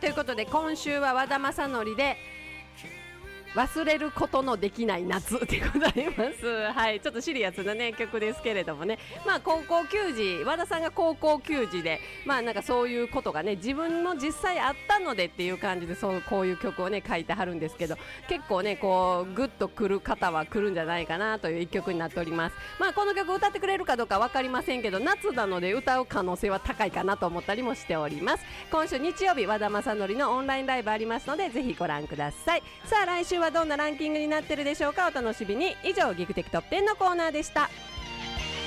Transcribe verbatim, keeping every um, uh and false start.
ということで今週は和田正則で忘れることのできない夏でございます。はい、ちょっとシリアスなね曲ですけれどもね、まあ高校球児、和田さんが高校球児で、まあなんかそういうことがね自分も実際あったのでっていう感じで、そうこういう曲をね書いてはるんですけど、結構ねこうグッとくる方は来るんじゃないかなという一曲になっております。まあこの曲歌ってくれるかどうかわかりませんけど、夏なので歌う可能性は高いかなと思ったりもしております。今週日曜日和田正則のオンラインライブありますのでぜひご覧ください。さあ来週はどんなランキングになってるでしょうか、お楽しみに。以上ギクテキトップテンのコーナーでした。